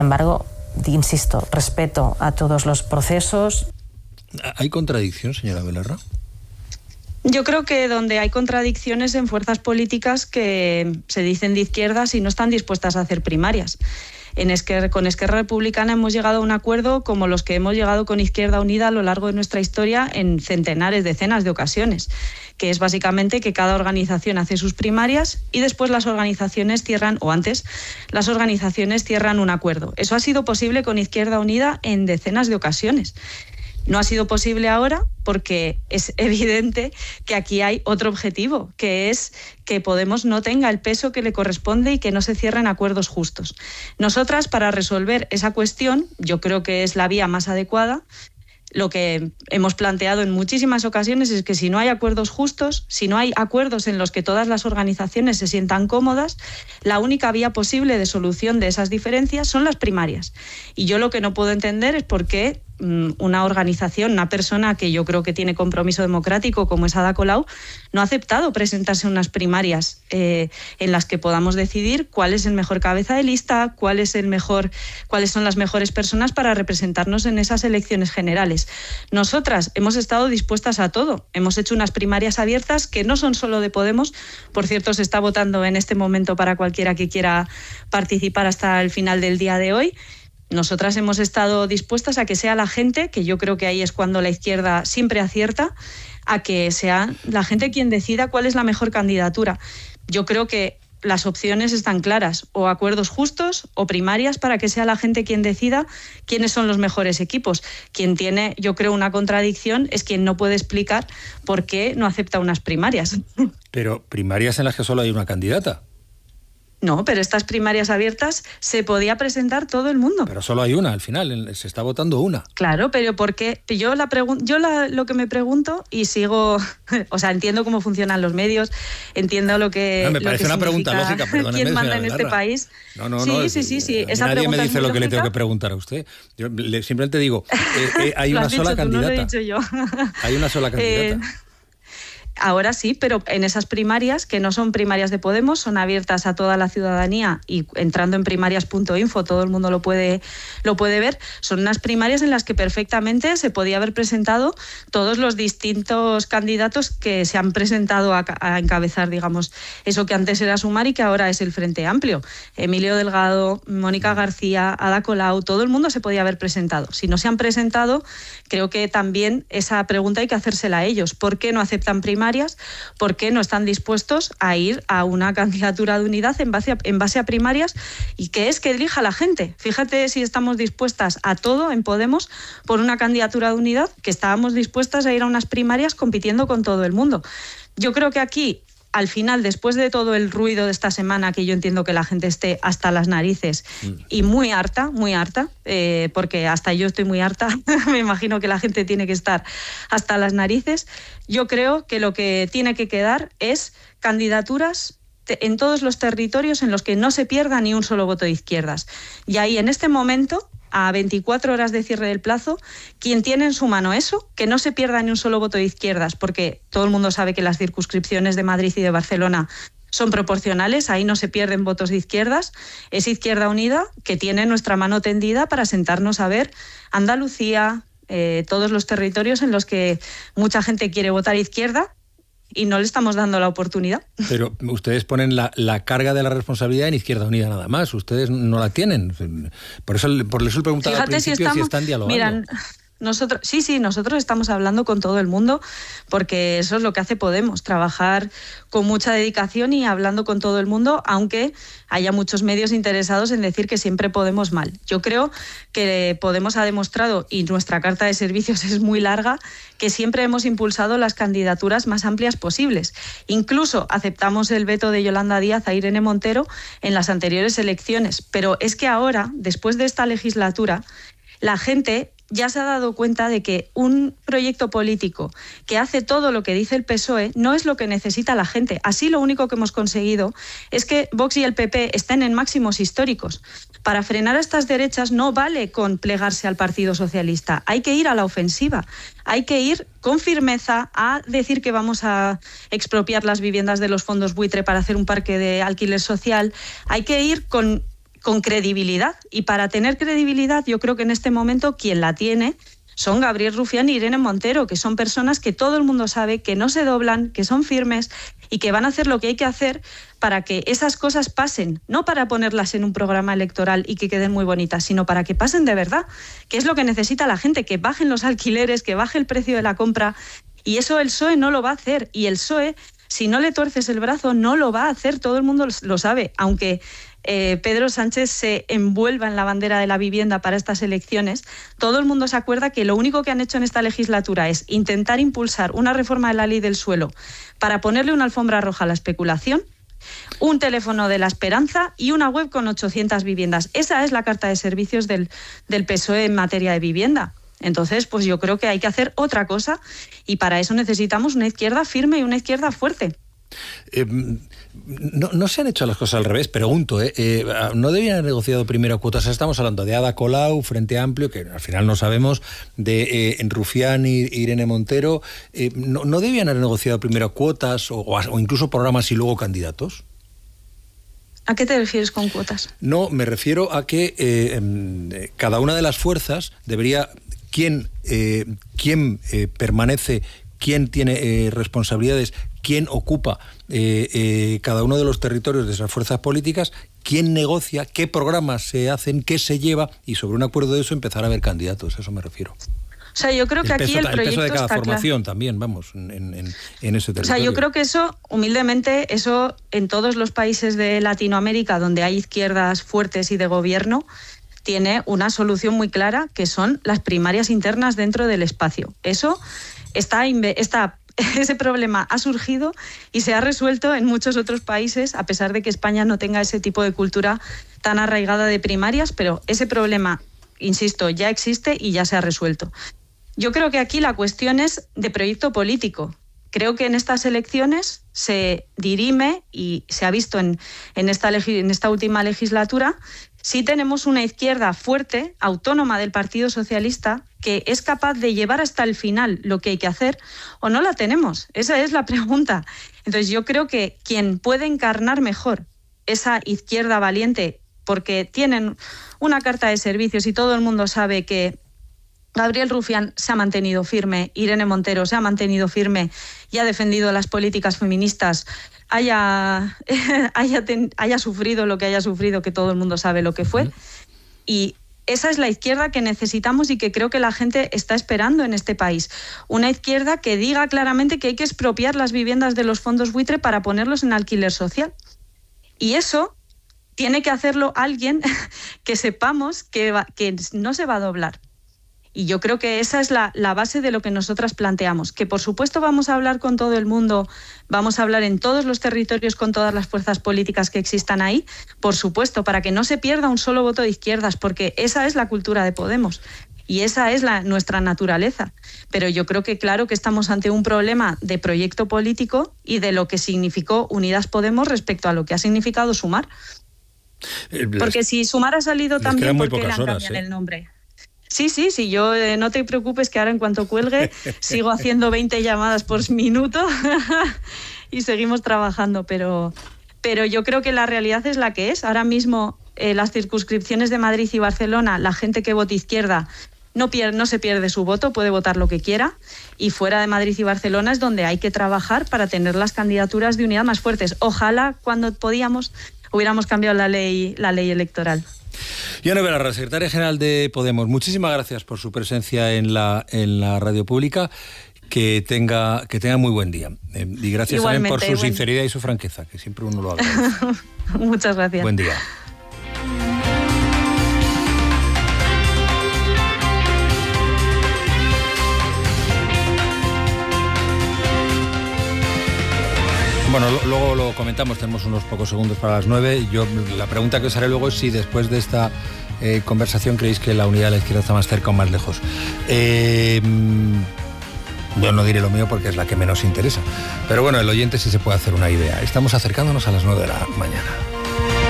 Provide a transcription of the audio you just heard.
Sin embargo, insisto, respeto a todos los procesos. ¿Hay contradicción, señora Belarra? Yo creo que donde hay contradicciones en fuerzas políticas que se dicen de izquierdas y no están dispuestas a hacer primarias. Con Esquerra Republicana hemos llegado a un acuerdo como los que hemos llegado con Izquierda Unida a lo largo de nuestra historia en centenares, decenas de ocasiones, que es básicamente que cada organización hace sus primarias y después las organizaciones cierran, o antes, las organizaciones cierran un acuerdo. Eso ha sido posible con Izquierda Unida en decenas de ocasiones. No ha sido posible ahora porque es evidente que aquí hay otro objetivo, que es que Podemos no tenga el peso que le corresponde y que no se cierren acuerdos justos. Nosotras, para resolver esa cuestión, yo creo que es la vía más adecuada. Lo que hemos planteado en muchísimas ocasiones es que si no hay acuerdos justos, si no hay acuerdos en los que todas las organizaciones se sientan cómodas, la única vía posible de solución de esas diferencias son las primarias. Y yo lo que no puedo entender es por qué una organización, una persona que yo creo que tiene compromiso democrático como es Ada Colau, no ha aceptado presentarse en unas primarias en las que podamos decidir cuál es el mejor cabeza de lista, cuáles son las mejores personas para representarnos en esas elecciones generales. Nosotras hemos estado dispuestas a todo. Hemos hecho unas primarias abiertas que no son solo de Podemos. Por cierto, se está votando en este momento para cualquiera que quiera participar hasta el final del día de hoy. Nosotras hemos estado dispuestas a que sea la gente, que yo creo que ahí es cuando la izquierda siempre acierta, a que sea la gente quien decida cuál es la mejor candidatura. Yo creo que las opciones están claras, o acuerdos justos o primarias para que sea la gente quien decida quiénes son los mejores equipos. Quien tiene, yo creo, una contradicción es quien no puede explicar por qué no acepta unas primarias. Pero primarias en las que solo hay una candidata. No, pero estas primarias abiertas se podía presentar todo el mundo. Pero solo hay una, al final, se está votando una. Claro, pero ¿por qué? Lo que me pregunto y sigo, o sea, entiendo cómo funcionan los medios, entiendo lo que me parece una pregunta lógica, perdóneme. ¿Quién manda en este país? No. Sí. Esa nadie me dice lo lógica. que le tengo que preguntar a usted. Yo simplemente digo, hay una sola candidata. No lo he dicho yo. Hay una sola candidata. Ahora sí, pero en esas primarias, que no son primarias de Podemos, son abiertas a toda la ciudadanía y entrando en primarias.info todo el mundo lo puede ver, son unas primarias en las que perfectamente se podía haber presentado todos los distintos candidatos que se han presentado a encabezar, digamos, eso que antes era Sumar y que ahora es el Frente Amplio. Emilio Delgado, Mónica García, Ada Colau, todo el mundo se podía haber presentado. Si no se han presentado, creo que también esa pregunta hay que hacérsela a ellos. ¿Por qué no aceptan primarias? ¿Por qué no están dispuestos a ir a una candidatura de unidad en base a primarias? Y que es que elija la gente. Fíjate si estamos dispuestas a todo en Podemos por una candidatura de unidad, que estábamos dispuestas a ir a unas primarias compitiendo con todo el mundo. Yo creo que aquí, al final, después de todo el ruido de esta semana, que yo entiendo que la gente esté hasta las narices y muy harta, porque hasta yo estoy muy harta, me imagino que la gente tiene que estar hasta las narices, yo creo que lo que tiene que quedar es candidaturas en todos los territorios en los que no se pierda ni un solo voto de izquierdas. Y ahí, en este momento, a 24 horas de cierre del plazo, quien tiene en su mano eso, que no se pierda ni un solo voto de izquierdas, porque todo el mundo sabe que las circunscripciones de Madrid y de Barcelona son proporcionales, ahí no se pierden votos de izquierdas, es Izquierda Unida, que tiene nuestra mano tendida para sentarnos a ver Andalucía, todos los territorios en los que mucha gente quiere votar izquierda, y no le estamos dando la oportunidad. Pero ustedes ponen la carga de la responsabilidad en Izquierda Unida nada más, ustedes no la tienen. Por eso le preguntaba al principio si están dialogando. Miran, nosotros estamos hablando con todo el mundo, porque eso es lo que hace Podemos, trabajar con mucha dedicación y hablando con todo el mundo, aunque haya muchos medios interesados en decir que siempre Podemos mal. Yo creo que Podemos ha demostrado, y nuestra carta de servicios es muy larga, que siempre hemos impulsado las candidaturas más amplias posibles. Incluso aceptamos el veto de Yolanda Díaz a Irene Montero en las anteriores elecciones. Pero es que ahora, después de esta legislatura, la gente ya se ha dado cuenta de que un proyecto político que hace todo lo que dice el PSOE no es lo que necesita la gente. Así lo único que hemos conseguido es que Vox y el PP estén en máximos históricos. Para frenar a estas derechas no vale con plegarse al Partido Socialista, hay que ir a la ofensiva, hay que ir con firmeza a decir que vamos a expropiar las viviendas de los fondos buitre para hacer un parque de alquiler social, hay que ir con con credibilidad. Y para tener credibilidad, yo creo que en este momento quien la tiene son Gabriel Rufián y Irene Montero, que son personas que todo el mundo sabe que no se doblan, que son firmes y que van a hacer lo que hay que hacer para que esas cosas pasen, no para ponerlas en un programa electoral y que queden muy bonitas, sino para que pasen de verdad, que es lo que necesita la gente, que bajen los alquileres, que baje el precio de la compra. Y eso el PSOE no lo va a hacer. Y el PSOE, si no le tuerces el brazo, no lo va a hacer. Todo el mundo lo sabe, aunque Pedro Sánchez se envuelva en la bandera de la vivienda para estas elecciones. Todo el mundo se acuerda que lo único que han hecho en esta legislatura es intentar impulsar una reforma de la ley del suelo para ponerle una alfombra roja a la especulación, un teléfono de la esperanza y una web con 800 viviendas. Esa es la carta de servicios del PSOE en materia de vivienda. Entonces, pues yo creo que hay que hacer otra cosa y para eso necesitamos una izquierda firme y una izquierda fuerte. No se han hecho las cosas al revés, pregunto. ¿No debían haber negociado primero cuotas? Estamos hablando de Ada Colau, Frente Amplio, que al final no sabemos, de Rufián y Irene Montero. ¿No debían haber negociado primero cuotas o incluso programas y luego candidatos? ¿A qué te refieres con cuotas? No, me refiero a que cada una de las fuerzas debería... ¿Quién permanece? ¿Quién tiene responsabilidades? ¿Quién ocupa cada uno de los territorios de esas fuerzas políticas? ¿Quién negocia? ¿Qué programas se hacen? ¿Qué se lleva? Y sobre un acuerdo de eso empezar a ver candidatos. A eso me refiero. O sea, yo creo que aquí el proyecto peso de cada está formación claro. También, vamos, en ese territorio. O sea, yo creo que eso, humildemente, eso en todos los países de Latinoamérica donde hay izquierdas fuertes y de gobierno, tiene una solución muy clara, que son las primarias internas dentro del espacio. Eso ese problema ha surgido y se ha resuelto en muchos otros países, a pesar de que España no tenga ese tipo de cultura tan arraigada de primarias, pero ese problema, insisto, ya existe y ya se ha resuelto. Yo creo que aquí la cuestión es de proyecto político. Creo que en estas elecciones se dirime, y se ha visto en esta última legislatura, si tenemos una izquierda fuerte, autónoma del Partido Socialista, que es capaz de llevar hasta el final lo que hay que hacer, o no la tenemos. Esa es la pregunta. Entonces yo creo que quien puede encarnar mejor esa izquierda valiente, porque tienen una carta de servicios y todo el mundo sabe que Gabriel Rufián se ha mantenido firme, Irene Montero se ha mantenido firme y ha defendido las políticas feministas, haya sufrido lo que haya sufrido, que todo el mundo sabe lo que fue. Y esa es la izquierda que necesitamos y que creo que la gente está esperando en este país. Una izquierda que diga claramente que hay que expropiar las viviendas de los fondos buitre para ponerlos en alquiler social. Y eso tiene que hacerlo alguien que sepamos que no se va a doblar. Y yo creo que esa es la base de lo que nosotras planteamos, que por supuesto vamos a hablar con todo el mundo, vamos a hablar en todos los territorios con todas las fuerzas políticas que existan ahí, por supuesto, para que no se pierda un solo voto de izquierdas, porque esa es la cultura de Podemos y esa es nuestra naturaleza. Pero yo creo que claro que estamos ante un problema de proyecto político y de lo que significó Unidas Podemos respecto a lo que ha significado Sumar. Porque si Sumar ha salido también, ¿por qué le han cambiado el nombre? Sí, yo no te preocupes que ahora en cuanto cuelgue sigo haciendo 20 llamadas por minuto y seguimos trabajando, pero yo creo que la realidad es la que es. Ahora mismo las circunscripciones de Madrid y Barcelona, la gente que vote izquierda no se pierde su voto, puede votar lo que quiera, y fuera de Madrid y Barcelona es donde hay que trabajar para tener las candidaturas de unidad más fuertes. Ojalá cuando podíamos hubiéramos cambiado la ley electoral. Yone Belarra, secretaria general de Podemos, muchísimas gracias por su presencia en la radio pública. Que tenga muy buen día. Y gracias igualmente, también por su sinceridad y su franqueza, que siempre uno lo agradece. Muchas gracias. Buen día. Bueno, luego lo comentamos, tenemos unos pocos segundos para las 9. La pregunta que os haré luego es si después de esta conversación creéis que la unidad de la izquierda está más cerca o más lejos. Yo no diré lo mío porque es la que menos interesa. Pero bueno, el oyente sí se puede hacer una idea. Estamos acercándonos a las 9 de la mañana.